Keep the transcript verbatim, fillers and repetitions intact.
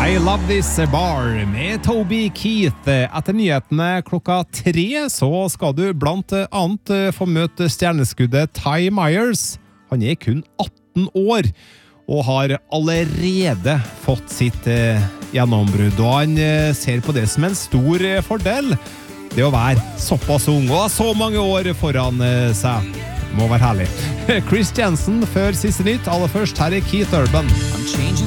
I Love This Bar med Toby Keith. Etter nyhetene klokka tre så skal du blant annet få møte stjerneskuddet Ty Myers. Han er kun atten år og har allerede fått sitt eh, gjennombrudd, og han eh, ser på det som en stor eh, fordel. Det å være såpass ung og ha så mange år foran eh, seg må være herlig. Chris Jensen før siste nytt. Aller først, her er Keith Urban. I'm changing